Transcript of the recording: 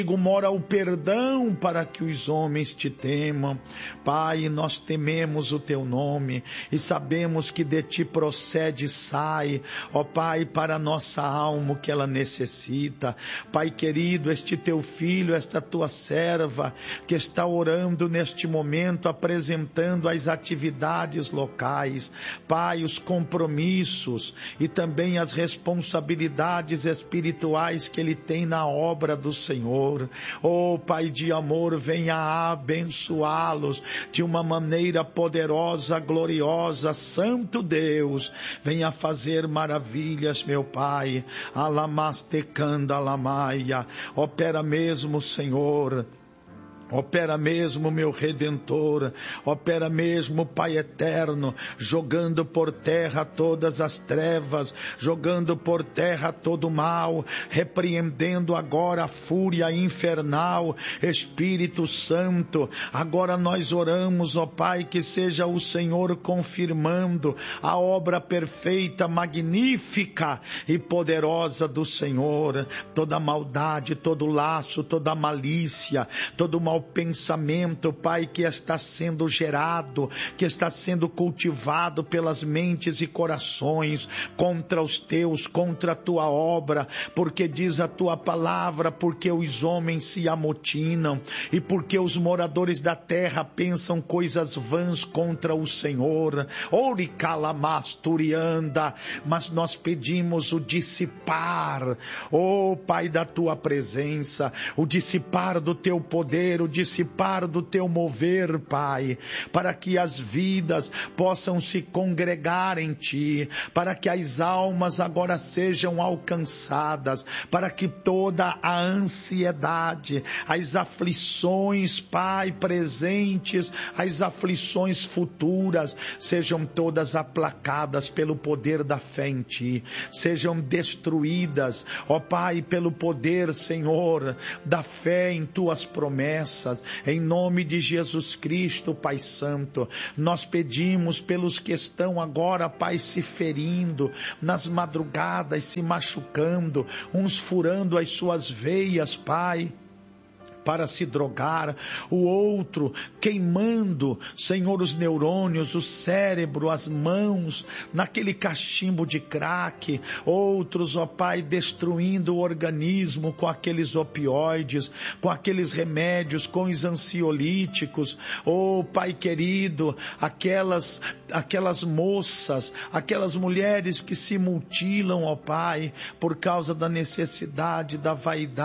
mora o perdão para que os homens te temam. Pai, nós tememos o teu nome e sabemos que de ti procede e sai, ó Pai, para a nossa alma o que ela necessita. Pai querido, este teu filho, esta tua serva que está orando neste momento, apresentando as atividades locais, Pai, os compromissos e também as responsabilidades espirituais que ele tem na obra do Senhor. Oh Pai de amor, venha abençoá-los de uma maneira poderosa, gloriosa. Santo Deus, venha fazer maravilhas, meu Pai. Alamastecanda alamaia, opera mesmo, Senhor. Opera mesmo, meu Redentor, opera mesmo, Pai eterno, jogando por terra todas as trevas, jogando por terra todo o mal, repreendendo agora a fúria infernal. Espírito Santo, agora nós oramos, ó Pai, que seja o Senhor confirmando a obra perfeita, magnífica e poderosa do Senhor. Toda maldade, todo laço, toda malícia, todo mal pensamento, Pai, que está sendo gerado, que está sendo cultivado pelas mentes e corações contra os teus, contra a tua obra, porque diz a tua palavra, porque os homens se amotinam e porque os moradores da terra pensam coisas vãs contra o Senhor. Oricalamastorianda, mas nós pedimos o dissipar, ó Pai, da tua presença, o dissipar do teu poder, o dissipar do teu mover, Pai, para que as vidas possam se congregar em ti, para que as almas agora sejam alcançadas, para que toda a ansiedade, as aflições, Pai, presentes, as aflições futuras, sejam todas aplacadas pelo poder da fé em ti, sejam destruídas, ó Pai, pelo poder, Senhor, da fé em tuas promessas. Em nome de Jesus Cristo, Pai Santo, nós pedimos pelos que estão agora, Pai, se ferindo, nas madrugadas, se machucando, uns furando as suas veias, Pai, para se drogar, o outro queimando, Senhor, os neurônios, o cérebro, as mãos, naquele cachimbo de crack, outros, ó Pai, destruindo o organismo com aqueles opioides, com aqueles remédios, com os ansiolíticos, ó Pai querido, aquelas moças, aquelas mulheres que se mutilam, ó Pai, por causa da necessidade, da vaidade,